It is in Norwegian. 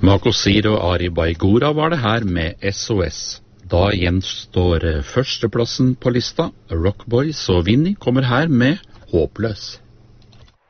Mako Sir og Ari Baigora var det her med SOS. Da gjenstår førsteplassen på lista. Rockboys og Vinnie kommer her med Håpløs.